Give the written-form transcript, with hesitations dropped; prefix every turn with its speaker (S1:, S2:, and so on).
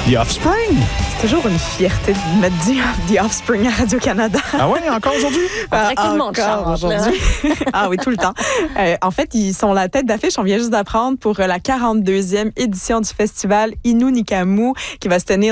S1: The Offspring.
S2: C'est toujours une fierté de mettre The Offspring à Radio-Canada.
S1: Ah ouais, encore aujourd'hui?
S3: Tout le monde
S2: Encore
S3: change, là.
S2: aujourd'hui. Ah oui, tout le temps. En fait, ils sont la tête d'affiche, on vient juste d'apprendre, pour la 42e édition du festival Innu Nikamu qui va se tenir